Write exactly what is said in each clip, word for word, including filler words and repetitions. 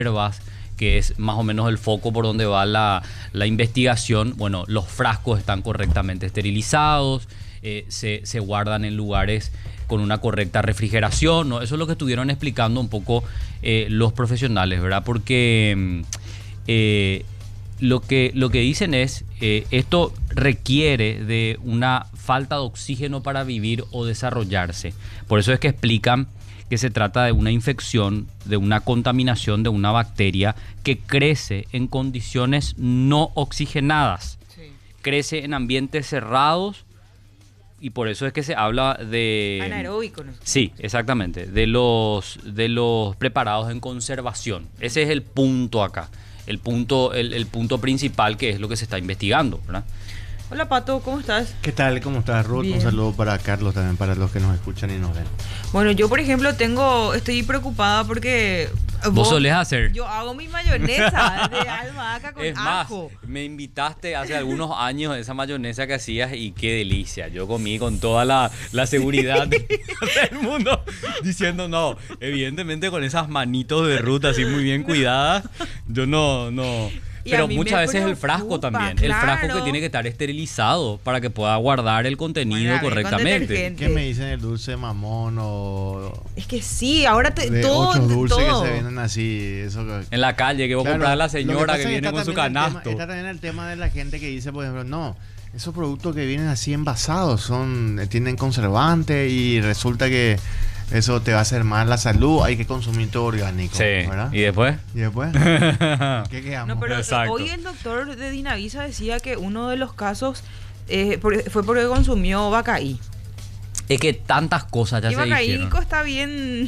hierbas, que es más o menos el foco por donde va la, la investigación. Bueno, los frascos están correctamente esterilizados, eh, se, se guardan en lugares con una correcta refrigeración, ¿no? Eso es lo que estuvieron explicando un poco eh, los profesionales, ¿verdad? Porque eh, lo, que, lo que dicen es, eh, esto requiere de una falta de oxígeno para vivir o desarrollarse. Por eso es que explican que se trata de una infección, de una contaminación de una bacteria que crece en condiciones no oxigenadas. Sí. Crece en ambientes cerrados y por eso es que se habla de... Anaeróbico, ¿no? Sí, exactamente. De los, de los preparados en conservación. Ese es el punto acá. El punto, el, el punto principal, que es lo que se está investigando, ¿verdad? Hola Pato, ¿cómo estás? ¿Qué tal? ¿Cómo estás, Ruth? Bien. Un saludo para Carlos también, para los que nos escuchan y nos ven. Bueno, yo por ejemplo tengo, estoy preocupada porque... ¿Vos, ¿Vos solés hacer? Yo hago mi mayonesa de albahaca con es ajo. Más, me invitaste hace algunos años esa mayonesa que hacías y qué delicia. Yo comí con toda la, la seguridad del mundo diciendo no, evidentemente con esas manitos de Ruth así muy bien cuidadas, yo no... no Pero muchas veces el frasco también, claro. El frasco que tiene que estar esterilizado para que pueda guardar el contenido bueno, correctamente. ¿Qué me dicen el dulce mamón o...? Es que sí, ahora te, de todo... ocho dulces todo. que se venden así. Eso que... En la calle, que vos claro, compras a la señora que, que viene con su canasto. Tema, está también el tema de la gente que dice, por ejemplo, no, esos productos que vienen así envasados son tienen conservante y resulta que... eso te va a hacer mal la salud, hay que consumir todo orgánico. Sí, ¿verdad? ¿Y después? ¿Y después? ¿Qué quedamos? No, pero exacto. Hoy el doctor de Dinavisa decía que uno de los casos eh, por, fue porque consumió Bacardí. Es que tantas cosas ya y se dijeron. Y está bien...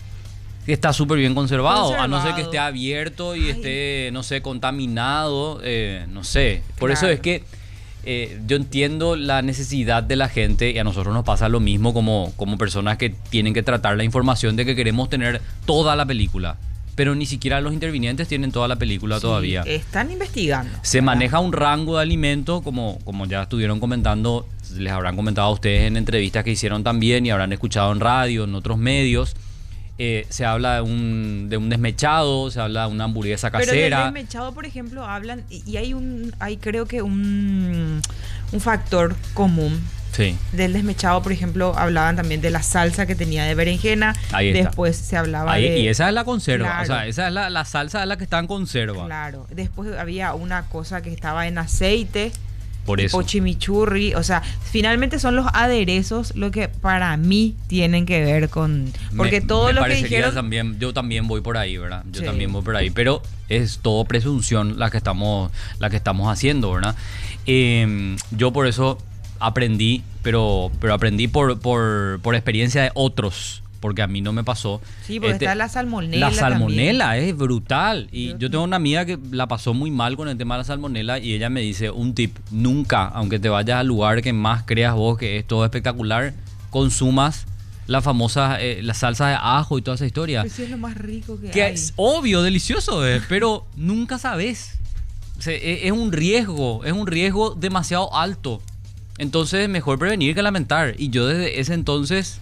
Está súper bien conservado, conservado, a no ser que esté abierto y Ay. esté, no sé, contaminado, eh, no sé. Por claro. eso es que Eh, yo entiendo la necesidad de la gente y a nosotros nos pasa lo mismo como, como personas que tienen que tratar la información de que queremos tener toda la película, pero ni siquiera los intervinientes tienen toda la película sí, todavía. Están investigando. Se ¿verdad? Maneja un rango de alimentos, como, como ya estuvieron comentando, les habrán comentado a ustedes en entrevistas que hicieron también y habrán escuchado en radio, en otros medios. Eh, se habla de un, de un desmechado, se habla de una hamburguesa casera. Pero del desmechado, por ejemplo, hablan, y hay un, hay creo que un, un factor común. Sí. Del desmechado, por ejemplo, hablaban también de la salsa que tenía de berenjena. Ahí está. Después se hablaba Ahí, de... Y esa es la conserva, claro. o sea, esa es la, la salsa de la que está en conserva. Claro. Después había una cosa que estaba en aceite. Por eso. O chimichurri, o sea, finalmente son los aderezos lo que para mí tienen que ver con... Porque me, todo me lo que dijeron... También, yo también voy por ahí, ¿verdad? Yo sí. también voy por ahí, pero es todo presunción la que estamos, la que estamos haciendo, ¿verdad? Eh, yo por eso aprendí, pero, pero aprendí por, por, por experiencia de otros, porque a mí no me pasó. Sí, porque este, está la salmonela. La salmonela también. Es brutal. Y yo, yo tengo una amiga que la pasó muy mal con el tema de la salmonela y ella me dice un tip: nunca, aunque te vayas al lugar que más creas vos que es todo espectacular, consumas la famosa, eh, la salsa de ajo y toda esa historia. Pues sí, es lo más rico que, que hay. Es obvio, delicioso es, pero nunca sabes. O sea, es, es un riesgo, es un riesgo demasiado alto. Entonces, mejor prevenir que lamentar. Y yo desde ese entonces...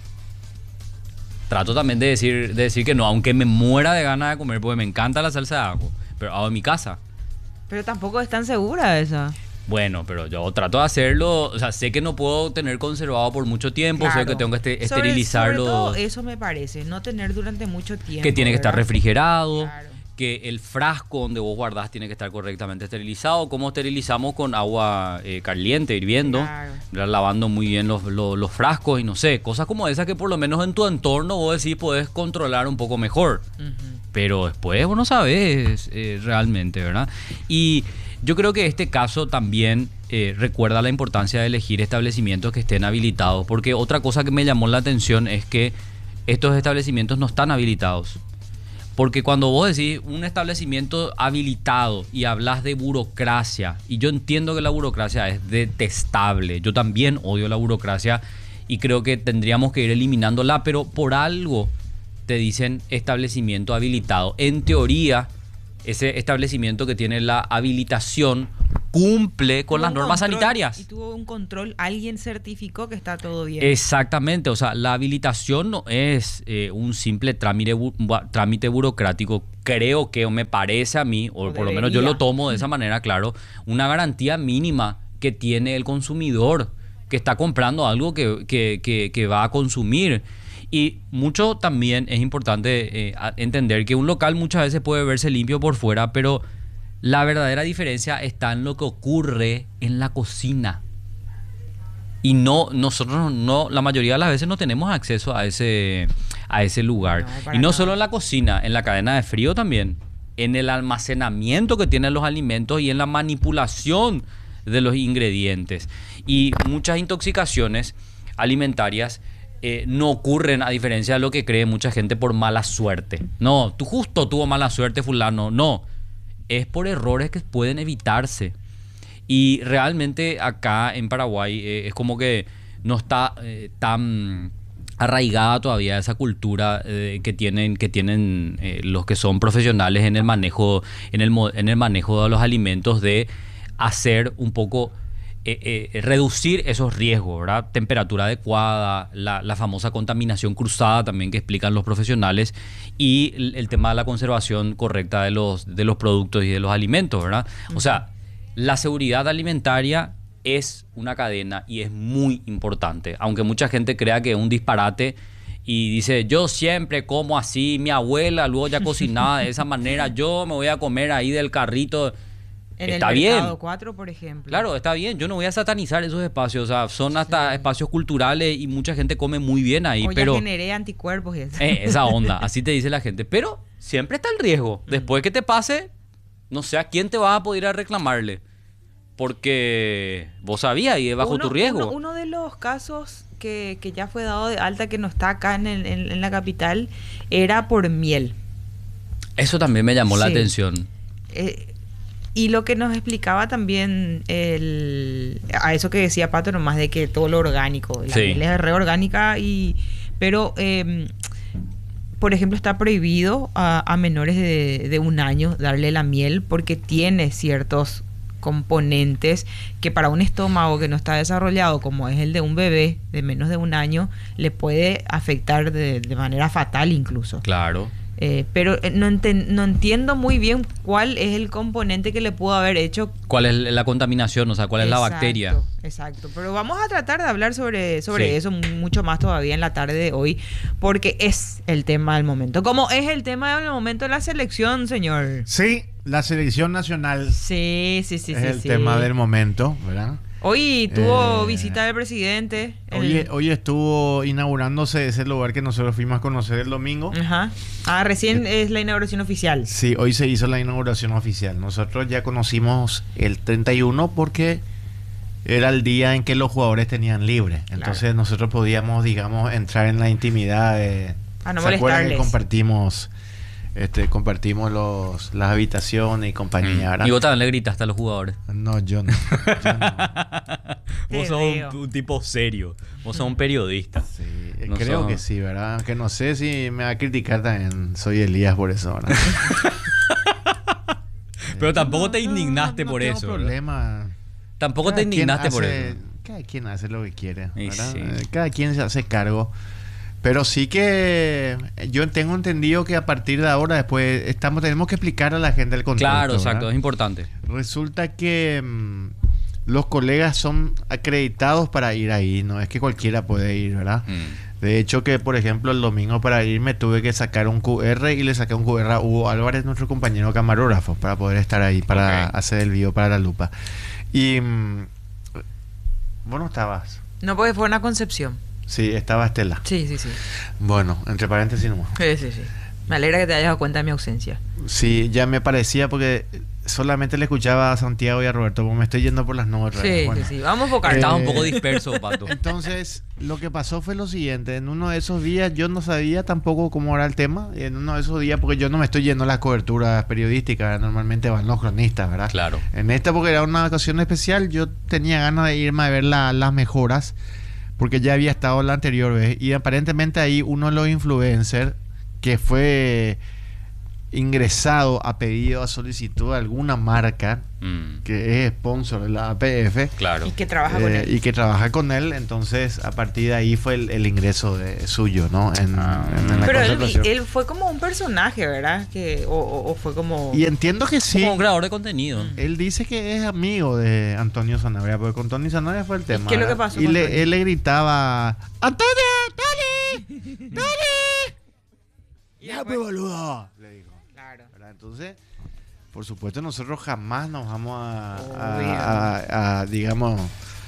trato también de decir, de decir que no, aunque me muera de ganas de comer, porque me encanta la salsa de ajo, pero hago en mi casa. Pero tampoco es tan segura esa. Bueno, pero yo trato de hacerlo, o sea, sé que no puedo tener conservado por mucho tiempo, claro. Sé que tengo que este, esterilizarlo. Sobre, sobre todo eso me parece, no tener durante mucho tiempo. Que tiene que ¿verdad? estar refrigerado. Claro. Que el frasco donde vos guardás tiene que estar correctamente esterilizado. ¿Cómo esterilizamos? Con agua eh, caliente, hirviendo, claro. Lavando muy bien los, los, los frascos y no sé, cosas como esas que por lo menos en tu entorno vos decís podés controlar un poco mejor. Uh-huh. Pero después vos no sabés eh, realmente, ¿verdad? Y yo creo que este caso también eh, recuerda la importancia de elegir establecimientos que estén habilitados, porque otra cosa que me llamó la atención es que estos establecimientos no están habilitados. Porque cuando vos decís un establecimiento habilitado y hablas de burocracia, y yo entiendo que la burocracia es detestable, yo también odio la burocracia y creo que tendríamos que ir eliminándola, pero por algo te dicen establecimiento habilitado. En teoría, ese establecimiento que tiene la habilitación cumple con Tuvo las un normas control, sanitarias. Y tuvo un control, alguien certificó que está todo bien. Exactamente, o sea, la habilitación no es eh, un simple trámite, bu- bu- trámite burocrático. Creo que, o me parece a mí, o, O por lo menos yo debería. lo tomo de esa manera, claro, una garantía mínima que tiene el consumidor que está comprando algo que, que, que, que va a consumir. Y mucho también es importante eh, a- entender que un local muchas veces puede verse limpio por fuera, pero la verdadera diferencia está en lo que ocurre en la cocina. Y no, nosotros no, la mayoría de las veces no tenemos acceso a ese, a ese lugar. No, para Y no nada. solo en la cocina, en la cadena de frío también, en el almacenamiento que tienen los alimentos y en la manipulación de los ingredientes. Y muchas intoxicaciones alimentarias eh, no ocurren, a diferencia de lo que cree mucha gente, por mala suerte. No, tú justo tuvo mala suerte fulano. No, es por errores que pueden evitarse. Y realmente acá en Paraguay eh, es como que no está eh, tan arraigada todavía esa cultura eh, que tienen, que tienen eh, los que son profesionales en el manejo, en el, mo- en el manejo de los alimentos, de hacer un poco, eh, eh, reducir esos riesgos, ¿verdad? Temperatura adecuada, la, la famosa contaminación cruzada también que explican los profesionales, y el, el tema de la conservación correcta de los, de los productos y de los alimentos, ¿verdad? O sea, la seguridad alimentaria es una cadena y es muy importante, aunque mucha gente crea que es un disparate y dice, yo siempre como así, mi abuela luego ya cocinaba de esa manera, yo me voy a comer ahí del carrito. En Está el bien. Mercado cuatro, por ejemplo. Claro, está bien, yo no voy a satanizar esos espacios, o sea, son hasta Sí. espacios culturales y mucha gente come muy bien ahí, O ya pero generé anticuerpos y eso. eh, esa onda, así te dice la gente, pero siempre está el riesgo, después que te pase, no sé a quién te vas a poder ir a reclamarle, porque vos sabías y es bajo Uno- tu riesgo. Uno, uno de los casos que, que ya fue dado de alta, que no está acá en, el- en- en la capital, era por miel. Eso también me llamó la Sí. atención. Eh, y lo que nos explicaba también el, a eso que decía Pato, nomás de que todo lo orgánico, la Sí. miel es re orgánica, y, pero eh, por ejemplo está prohibido a, a menores de, de un año darle la miel porque tiene ciertos componentes que para un estómago que no está desarrollado como es el de un bebé de menos de un año le puede afectar de, de manera fatal incluso. Claro. Eh, pero eh, no, enten- no entiendo muy bien cuál es el componente que le pudo haber hecho. ¿Cuál es la contaminación? O sea, ¿cuál es la Exacto, bacteria? Exacto, pero vamos a tratar de hablar sobre, sobre Sí. eso mucho más todavía en la tarde de hoy, porque es el tema del momento. Como es el tema del momento de la selección, señor. Sí, la selección nacional Sí, sí, sí, es sí. el sí. tema del momento, ¿verdad? Hoy tuvo Eh, visita del presidente. el- Hoy, hoy estuvo inaugurándose ese lugar que nosotros fuimos a conocer el domingo. Ajá. Ah, recién es la inauguración oficial. Sí, hoy se hizo la inauguración oficial. Nosotros ya conocimos el treinta y uno porque era el día en que los jugadores tenían libre. Entonces Claro. nosotros podíamos, digamos, entrar en la intimidad de... A no ¿Se acuerdan que molestarles. compartimos, este, compartimos los, las habitaciones y compañía? ¿verdad? Y vos también le gritaste a los jugadores. No, yo no. Yo no. Te Vos sos veo. un, un tipo serio. Vos sos un periodista. Sí, eh, No creo son- que sí, ¿verdad? Que no sé si me va a criticar también. Soy Elías por eso, ¿verdad? Pero tampoco te No, no, indignaste no por tengo eso. ¿verdad? problema. Tampoco te Cada quien indignaste por hace- eso. Cada quien hace lo que quiere, Y ¿verdad? sí. Eh, Cada quien se hace cargo. Pero sí que yo tengo entendido que a partir de ahora, después, estamos tenemos que explicar a la gente el contexto. Claro, exacto, ¿verdad? es importante. Resulta que mm, los colegas son acreditados para ir ahí, no es que cualquiera puede ir, ¿verdad? Mm. De hecho que, por ejemplo, el domingo para ir me tuve que sacar un Q R y le saqué un Q R a Hugo Álvarez, nuestro compañero camarógrafo, para poder estar ahí, para Ok. hacer el video para la lupa. Y... mm, vos no estabas. No, porque fue una concepción. Sí, estaba Estela. Sí, sí, sí. Bueno, entre paréntesis nomás. Sí, sí, sí. Me alegra que te hayas dado cuenta de mi ausencia. Sí, ya me parecía porque solamente le escuchaba a Santiago y a Roberto, como me estoy yendo por las nubes. Sí, Bueno. sí, sí. Vamos a enfocar. Eh, Estaba un poco disperso, Pato. Entonces, lo que pasó fue lo siguiente. En uno de esos días yo no sabía tampoco cómo era el tema. Y en uno de esos días, porque yo no me estoy yendo a las coberturas periodísticas, normalmente van los cronistas, ¿verdad? Claro. En esta, porque era una ocasión especial, yo tenía ganas de irme a ver la- las mejoras, porque ya había estado la anterior vez. Y aparentemente ahí uno de los influencers, que fue ingresado a pedido, a solicitud de alguna marca Mm. que es sponsor de la A P F. Claro. Y que trabaja con Eh, él. y que trabaja con él, entonces a partir de ahí fue el, el ingreso de suyo, ¿no? En, Ah. en- en la Pero él, contratación. él fue como un personaje, ¿verdad? Que, o, o- o fue como... Y entiendo que sí. Como un creador de contenido. Mm. Él dice que es amigo de Antonio Sanabria, porque con Tony Sanabria fue el tema. qué es lo que ¿verdad? pasó Y con le- Tony? él le gritaba: ¡Antonio! ¡Tony! ¡Tony! ¡Ya, pues, boludo! Le dijo. Claro. ¿Verdad? Entonces, por supuesto, nosotros jamás nos vamos a, a- Obvio. a- a, digamos,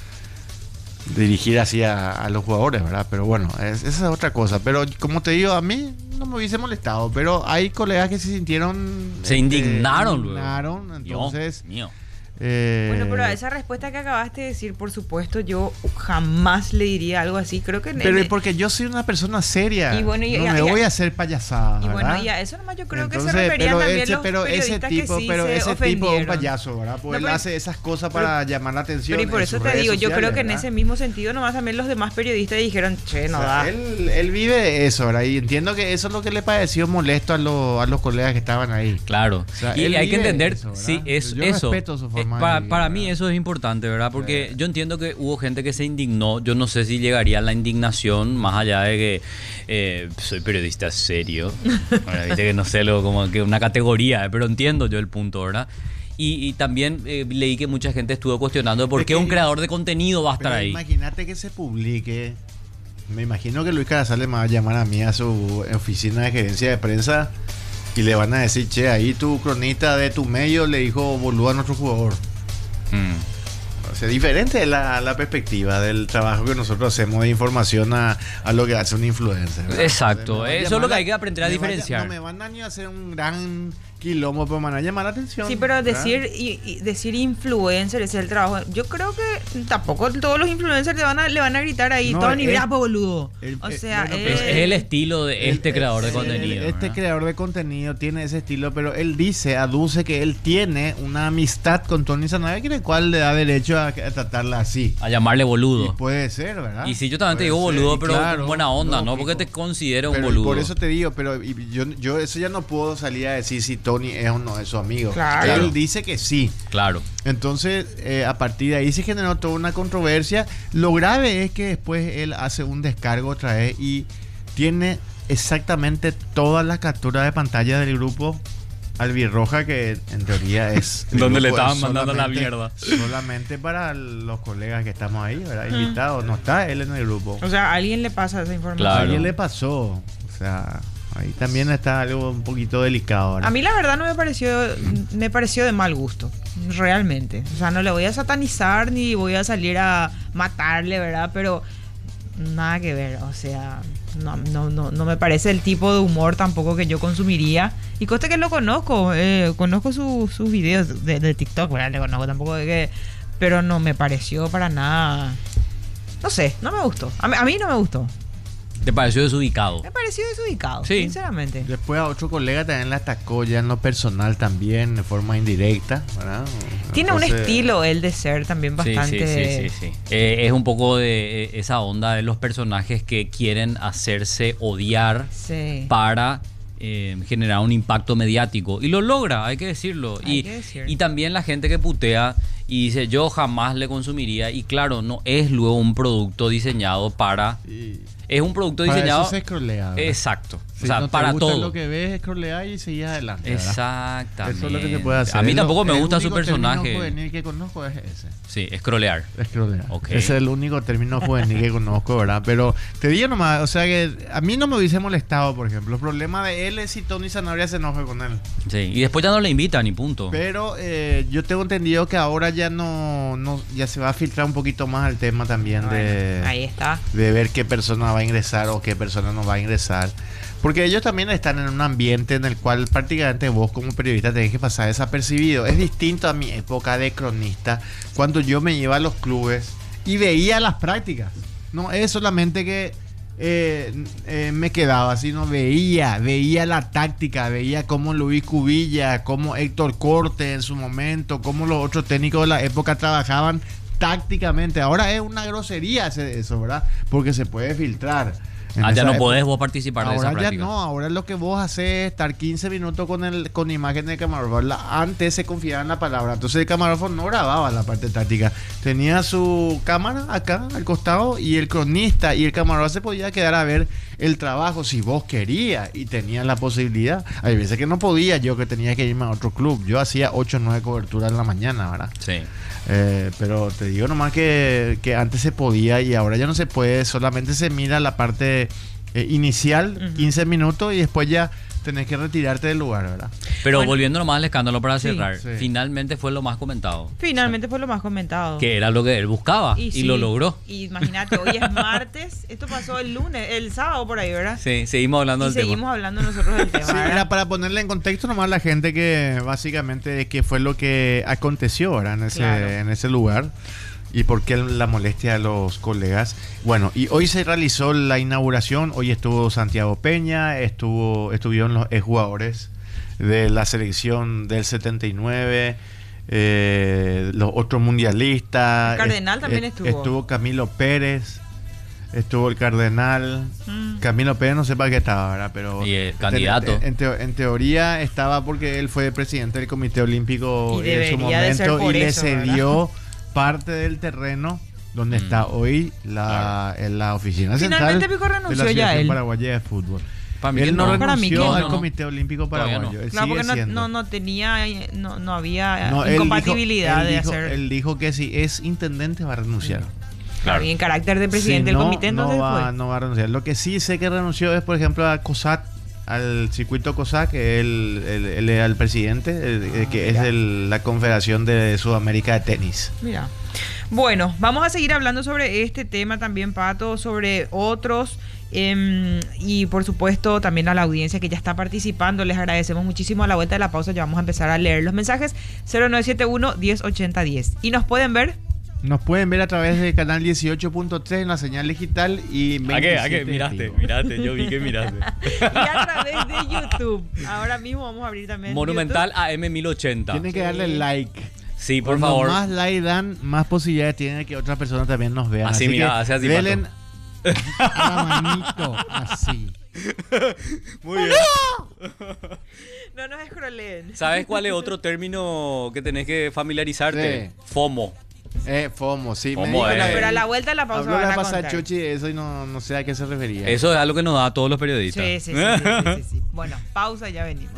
dirigir así a, a los jugadores, ¿verdad? Pero bueno, es- esa es otra cosa. Pero como te digo, a mí no me hubiese molestado, pero hay colegas que se sintieron... Se este, indignaron luego. indignaron, entonces... Dios mío. eh, Bueno, pero a esa respuesta que acabaste de decir, por supuesto, yo jamás le diría algo así. Creo que... Pero en- es porque yo soy una persona seria. Y bueno, y- no y- me y- voy a hacer payasadas, Y bueno, ¿verdad? y a eso nomás yo creo Entonces, que se referían pero también ese, los pero ese periodistas tipo, que sí pero se ese tipo es un ofendieron. payaso, ¿verdad? Porque No, él pero- hace esas cosas pero- para llamar la atención. Pero y por en eso sus te redes digo, yo creo sociales, que en ¿verdad? ese mismo sentido nomás también los demás periodistas dijeron, che, no O sea, da. él, él vive de eso, ¿verdad? Y entiendo que eso es lo que le pareció molesto a, los a los colegas que estaban ahí. Claro. O sea, y él hay que vive entender, eso, ¿verdad? sí, es, Yo eso. respeto su forma Eh, de para, vivir, para mí ¿verdad? eso es importante, ¿verdad? Porque Sí. yo entiendo que hubo gente que se indignó. Yo no sé si llegaría a la indignación más allá de que eh, soy periodista serio. Bueno, viste que no sé, lo, como que una categoría, eh, pero entiendo yo el punto, ¿verdad? Y, y también eh, leí que mucha gente estuvo cuestionando por Es qué que- un creador de contenido va a estar Pero ahí. imagínate que se publique. Me imagino que Luis Carrazal le va a llamar a mí a su oficina de gerencia de prensa y le van a decir: che, ahí tu cronista de tu medio le dijo boludo a nuestro jugador. Mm. O sea, diferente es la, la perspectiva del trabajo que nosotros hacemos de información a, a lo que hace un influencer, ¿verdad? Exacto, O sea, me va a eso es llamar lo que la- hay que aprender a me va diferenciar. no me van a ni hacer un gran quilombo, pero me van a llamar la atención. Sí, pero ¿verdad? decir y, y decir influencer ese es el trabajo. Yo creo que tampoco todos los influencers le van a, le van a gritar ahí, No, Tony, es- mira, po, boludo. el- O eh, sea, bueno, eh, pero Es, es el estilo de El- este creador de el- contenido. el- este ¿verdad? creador de contenido tiene ese estilo, pero él dice, aduce que él tiene una amistad con Tony Sanabria, que el cual le da derecho a, a tratarla así. A llamarle Y boludo. puede ser, ¿verdad? Y si yo también te Puede digo ser, boludo, y pero claro, con buena onda, ¿no? lógico. Porque te considero un Pero boludo. por eso te digo, pero y yo, yo eso ya no puedo salir a decir si Tony es o no es su amigo. Claro. Él dice que sí. Claro. Entonces, eh, a partir de ahí se generó toda una controversia. Lo grave es que después él hace un descargo otra vez y tiene exactamente todas las capturas de pantalla del grupo albirroja, que en teoría es el Donde le grupo estaban es mandando la solamente- mierda. solamente para los colegas que estamos ahí, ¿verdad? Invitados, no está él en el grupo. o sea, a alguien le pasa esa información. Claro. A alguien le pasó, o sea, ahí también está algo un poquito delicado, ¿verdad? A mí la verdad no me pareció, me pareció de mal gusto, realmente. O sea, no le voy a satanizar ni voy a salir a matarle, ¿verdad? Pero nada que ver, o sea, no, no, no, no me parece el tipo de humor tampoco que yo consumiría. Y conste que lo conozco, eh, conozco su- sus videos de, de TikTok, ¿verdad? Le conozco tampoco de que... Pero no me pareció para nada... No sé, no me gustó. A mí, a mí no me gustó. ¿Te pareció desubicado? Me pareció desubicado, Sí. sinceramente. Después a otro colega también le atacó ya en lo personal también, de forma indirecta, ¿verdad? Tiene un Entonces, estilo él de ser también Sí, bastante... sí, sí, sí, sí. Eh, es un poco de eh, esa onda de los personajes que quieren hacerse odiar Sí. para eh, generar un impacto mediático. Y lo logra, hay que decirlo. Hay y, que decirlo. y también la gente que putea y dice, yo jamás le consumiría. Y claro, no es luego un producto diseñado para... y Es un producto para diseñado... eso se escrolea, ¿verdad? Exacto. Si o sea, no te para gusta todo. lo que ves, escrolear y seguir adelante, ¿verdad? Exactamente. Eso es lo que se puede hacer. A mí Es lo- tampoco me el gusta su único término personaje. juvenil que conozco es ese. Sí, scrollear. Escrolear. Ok. Ese es el único término juvenil que conozco, ¿verdad? Pero te digo nomás, o sea que a mí no me hubiese molestado, por ejemplo. El problema de él es si Tony Sanabria se enoja con él. Sí. Y después ya no le invitan ni punto. Pero eh, yo tengo entendido que ahora ya no, no ya se va a filtrar un poquito más el tema también de, Bueno, ahí está. de ver qué persona va a ingresar o qué persona no va a ingresar. Porque ellos también están en un ambiente en el cual prácticamente vos como periodista tenés que pasar desapercibido. Es distinto a mi época de cronista, cuando yo me iba a los clubes y veía las prácticas. No es solamente que eh, eh, me quedaba, sino veía, veía la táctica, veía cómo Luis Cubilla, cómo Héctor Corte en su momento, cómo los otros técnicos de la época trabajaban tácticamente. Ahora es una grosería hacer eso, ¿verdad? Porque se puede filtrar. En Ah, ya esa no época. podés vos participar de Ahora esa ya práctica. no, ahora lo que vos haces es estar quince minutos con el con imagen de camarógrafo. La- Antes se confiaba en la palabra, entonces el camarógrafo no grababa la parte táctica. Tenía su cámara acá al costado y el cronista y el camarógrafo se podía quedar a ver el trabajo si vos querías y tenías la posibilidad. Hay veces que no podía, yo que tenía que irme a otro club. Yo hacía ocho o nueve coberturas en la mañana, ¿verdad? Sí. Eh, pero te digo nomás que, que antes se podía y ahora ya no se puede, solamente se mira la parte eh, inicial, Ujú. quince minutos y después ya tenés que retirarte del lugar, ¿verdad? Pero Bueno. volviendo nomás al escándalo para Sí. cerrar, Sí. finalmente fue lo más comentado. Finalmente fue lo más comentado. Que era lo que él buscaba y, sí, lo logró. y imagínate, hoy es martes, esto pasó el lunes, el sábado por ahí, ¿verdad? Sí, seguimos hablando Y del seguimos tema. hablando nosotros del tema. Sí, ¿verdad? era para ponerle en contexto nomás a la gente que básicamente qué fue lo que aconteció, ¿verdad? En ese, Claro. en ese lugar y por qué la molestia a los colegas. Bueno, y hoy se realizó la inauguración, hoy estuvo Santiago Peña, estuvo estuvieron los jugadores de la selección del setenta y nueve, eh, los otros mundialistas. El Cardenal est- también est- estuvo. Estuvo Camilo Pérez, estuvo el Cardenal. Mm. Camilo Pérez no sé para qué estaba, ¿verdad? Pero Y el candidato. En, en teo- en teoría estaba porque él fue presidente del Comité Olímpico Y en su debería de ser momento por y le eso, cedió parte del terreno donde Mm. está hoy la, en la oficina Finalmente central Pico de la renunció ya Asociación él. Paraguaya de Fútbol. Para mí Él que no, no. Para mí renunció que al no. Comité Olímpico Todavía Paraguayo. no. Él Claro, sigue porque no, siendo. no, no tenía, no, no había No, él incompatibilidad dijo- él de dijo- hacer. Él dijo que si es intendente va a renunciar. Claro, y en carácter de presidente Si del no, comité, no entonces va, fue. no va a renunciar. Lo que sí sé que renunció es, por ejemplo, a COSAT, al circuito COSAT, que él, él, él era el presidente, el- el que es mira. el- la Confederación de Sudamérica de Tenis. Mira. Bueno, vamos a seguir hablando sobre este tema también, Pato, sobre otros. em, y por supuesto también a la audiencia que ya está participando. Les agradecemos muchísimo. A la vuelta de la pausa ya vamos a empezar a leer los mensajes. cero nueve siete uno, diez ochenta, diez. Y nos pueden ver. Nos pueden ver a través del canal dieciocho punto tres en la señal digital y ¿A qué? ¿A qué? veintisiete en Miraste, vivo. miraste, yo vi que miraste. Y a través de YouTube. Ahora mismo vamos a abrir también Monumental A M mil ochenta. Tienen que darle Sí. like. Sí, por Cuando favor. más like dan, más posibilidades tienen de que otras personas también nos vean. Así, mira, que hace así, denle Pato. la manito, así. Muy bien. YouTube. No nos escroleen. ¿Sabes cuál es otro término que tenés que familiarizarte? Sí. FOMO. Eh, FOMO, sí. FOMO, me dijo eh. la- Pero a la vuelta de la pausa Habló van la a pasada contar. Chochi de eso y no, no sé a qué se refería. Eso es algo que nos da a todos los periodistas. Sí, sí, sí, sí, sí, sí, sí. Bueno, pausa y ya venimos.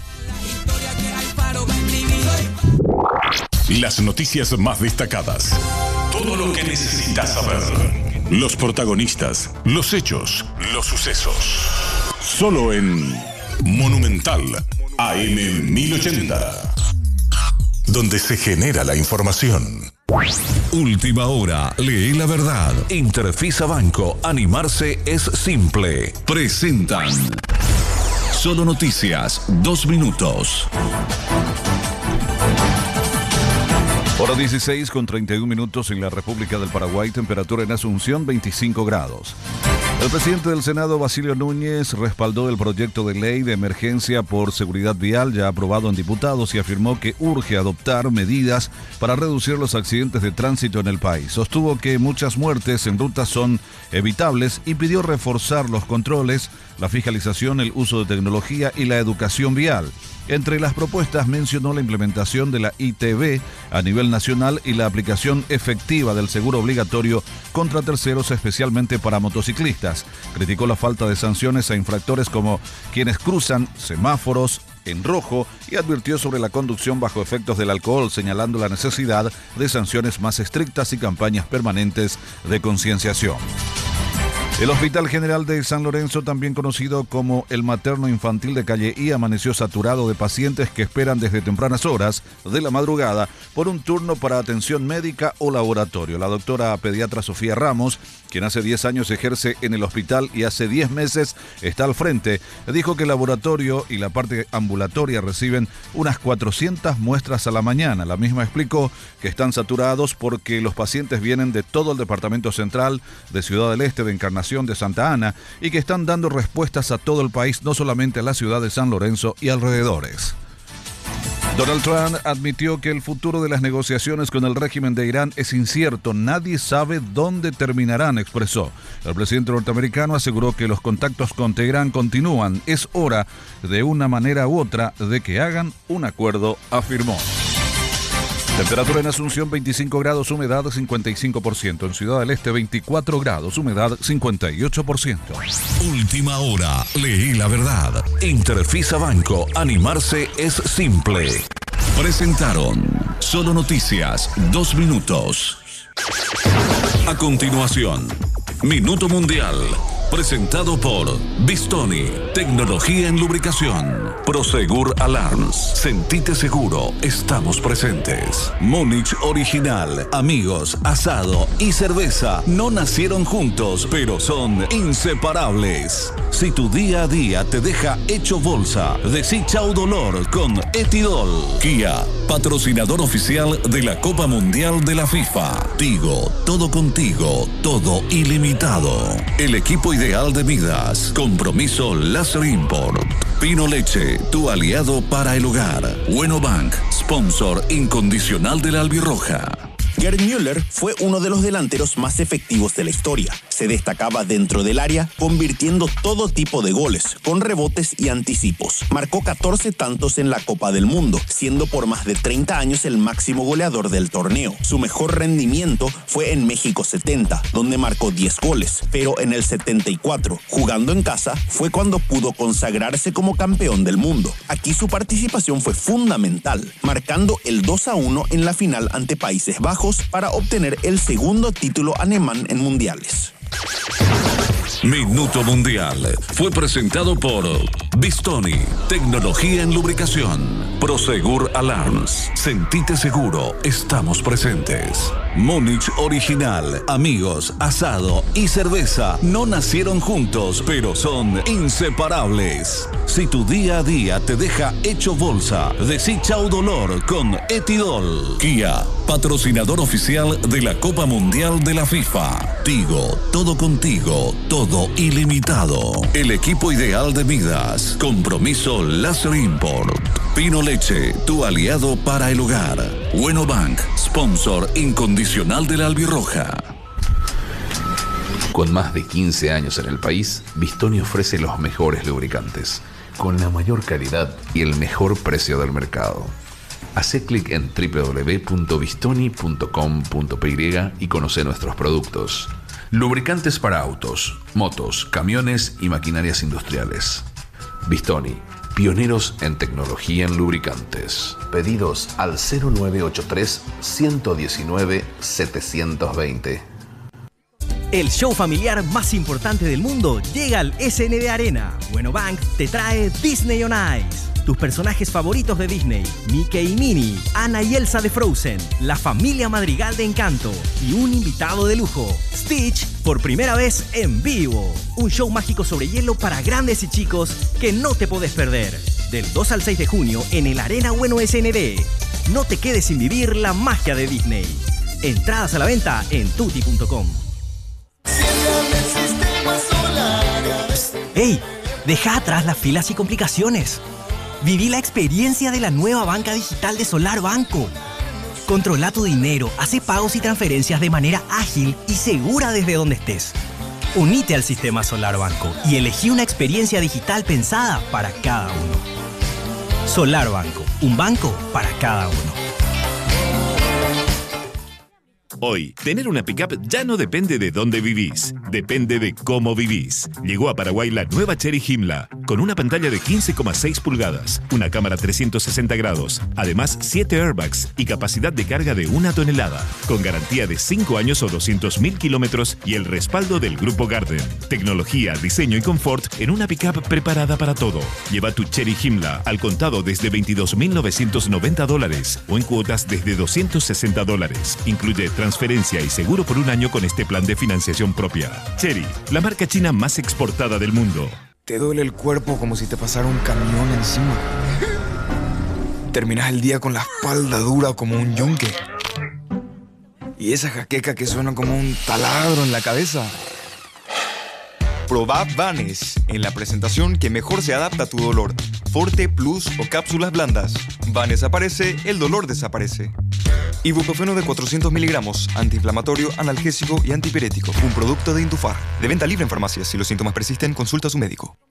Las noticias más destacadas. Todo lo que necesitas saber. Los protagonistas, los hechos, los sucesos. Solo en Monumental A M mil ochenta. Donde se genera la información. Última hora, lee la verdad. Interfisa Banco, animarse es simple. Presentan Solo Noticias, dos minutos. Hora dieciséis con treinta y un minutos en la República del Paraguay, temperatura en Asunción veinticinco grados. El presidente del Senado, Basilio Núñez, respaldó el proyecto de ley de emergencia por seguridad vial ya aprobado en diputados y afirmó que urge adoptar medidas para reducir los accidentes de tránsito en el país. Sostuvo que muchas muertes en rutas son evitables y pidió reforzar los controles, la fiscalización, el uso de tecnología y la educación vial. Entre las propuestas mencionó la implementación de la I T V a nivel nacional y la aplicación efectiva del seguro obligatorio contra terceros, especialmente para motociclistas. Criticó la falta de sanciones a infractores como quienes cruzan semáforos en rojo y advirtió sobre la conducción bajo efectos del alcohol, señalando la necesidad de sanciones más estrictas y campañas permanentes de concienciación. El Hospital General de San Lorenzo, también conocido como el Materno Infantil de Calle I, amaneció saturado de pacientes que esperan desde tempranas horas de la madrugada por un turno para atención médica o laboratorio. La doctora pediatra Sofía Ramos, quien hace diez años ejerce en el hospital y hace diez meses está al frente, dijo que el laboratorio y la parte ambulatoria reciben unas cuatrocientas muestras a la mañana. La misma explicó que están saturados porque los pacientes vienen de todo el departamento central, de Ciudad del Este, de Encarnación, de Santa Ana, y que están dando respuestas a todo el país, no solamente a la ciudad de San Lorenzo y alrededores. Donald Trump admitió que el futuro de las negociaciones con el régimen de Irán es incierto. Nadie sabe dónde terminarán, expresó. El presidente norteamericano aseguró que los contactos con Teherán continúan. Es hora, de una manera u otra, de que hagan un acuerdo, afirmó. Temperatura en Asunción veinticinco grados, humedad cincuenta y cinco por ciento. En Ciudad del Este veinticuatro grados, humedad cincuenta y ocho por ciento. Última hora, leí la verdad. Interfisa Banco, animarse es simple. Presentaron Solo Noticias, dos minutos. A continuación, Minuto Mundial. Presentado por Bistoni, tecnología en lubricación. Prosegur Alarms, sentite seguro, estamos presentes. Múnich Original, amigos, asado y cerveza no nacieron juntos, pero son inseparables. Si tu día a día te deja hecho bolsa, decí chau dolor con Etidol. Kia, patrocinador oficial de la Copa Mundial de la FIFA. Tigo, todo contigo, todo ilimitado. El equipo ideal de vidas. Compromiso Láser Import. Pino Leche, tu aliado para el hogar. Bueno Bank, sponsor incondicional de la albirroja. Gerd Müller fue uno de los delanteros más efectivos de la historia. Se destacaba dentro del área, convirtiendo todo tipo de goles, con rebotes y anticipos. Marcó catorce tantos en la Copa del Mundo, siendo por más de treinta años el máximo goleador del torneo. Su mejor rendimiento fue en México setenta, donde marcó diez goles, pero en el setenta y cuatro, jugando en casa, fue cuando pudo consagrarse como campeón del mundo. Aquí su participación fue fundamental, marcando el dos a uno en la final ante Países Bajos para obtener el segundo título alemán en mundiales. Minuto Mundial fue presentado por Bistoni, tecnología en lubricación. Prosegur Alarms, sentite seguro, estamos presentes. Múnich Original, amigos, asado y cerveza no nacieron juntos, pero son inseparables. Si tu día a día te deja hecho bolsa, decí chau dolor con Etidol. Kia, patrocinador oficial de la Copa Mundial de la FIFA. Tigo, todo contigo, todo ilimitado. El equipo ideal de vidas. Compromiso Láser Import. Pino Leche, tu aliado para el hogar. Bueno Bank, sponsor incondicional de la albirroja. Con más de quince años en el país, Bistoni ofrece los mejores lubricantes, con la mayor calidad y el mejor precio del mercado. Hacé clic en doble u doble u doble u punto bistoni punto com punto pe ye y conoce nuestros productos. Lubricantes para autos, motos, camiones y maquinarias industriales. Bistoni, pioneros en tecnología en lubricantes. Pedidos al cero nueve ocho tres, uno uno nueve, siete dos cero. El show familiar más importante del mundo llega al S N D Arena. Bueno Bank te trae Disney on Ice. Tus personajes favoritos de Disney, Mickey y Minnie, Anna y Elsa de Frozen, la familia Madrigal de Encanto y un invitado de lujo, Stitch, por primera vez en vivo. Un show mágico sobre hielo para grandes y chicos que no te podés perder. Del dos al seis de junio en el Arena Bueno S N D. No te quedes sin vivir la magia de Disney. Entradas a la venta en tutti punto com. ¡Hey! Deja atrás las filas y complicaciones. Viví la experiencia de la nueva banca digital de Solar Banco. Controla tu dinero, hace pagos y transferencias de manera ágil y segura desde donde estés. Unite al sistema Solar Banco y elegí una experiencia digital pensada para cada uno. Solar Banco, un banco para cada uno. Hoy, tener una pickup ya no depende de dónde vivís, depende de cómo vivís. Llegó a Paraguay la nueva Chery Himla, con una pantalla de quince coma seis pulgadas, una cámara trescientos sesenta grados, además siete airbags y capacidad de carga de una tonelada, con garantía de cinco años o doscientos mil kilómetros y el respaldo del Grupo Garden. Tecnología, diseño y confort en una pickup preparada para todo. Lleva tu Chery Himla al contado desde veintidós mil novecientos noventa dólares o en cuotas desde doscientos sesenta dólares. Incluye transferencia y seguro por un año con este plan de financiación propia. Chery, la marca china más exportada del mundo. Te duele el cuerpo como si te pasara un camión encima. Terminas el día con la espalda dura como un yunque. Y esa jaqueca que suena como un taladro en la cabeza. Probá Vanes en la presentación que mejor se adapta a tu dolor. Forte, Plus o cápsulas blandas. Van desaparece, el dolor desaparece. Ibuprofeno de cuatrocientos miligramos, antiinflamatorio, analgésico y antipirético. Un producto de Indufar. De venta libre en farmacias. Si los síntomas persisten, consulta a su médico.